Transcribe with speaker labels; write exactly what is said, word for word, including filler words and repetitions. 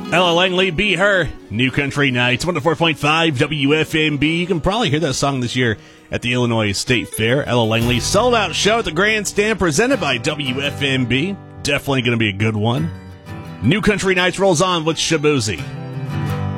Speaker 1: Ella Langley, Be Her, New Country Nights, one oh four point five W F M B. You can probably hear that song this year at the Illinois State Fair. Ella Langley, sold out show at the Grandstand presented by W F M B. Definitely going to be a good one. New Country Nights rolls on with Shaboozey.